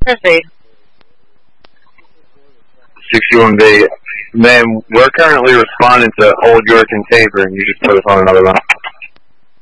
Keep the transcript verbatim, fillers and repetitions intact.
Proceed. sixty-one B. Ma'am, we're currently responding to Old York and Tabor, and you just put us on another line.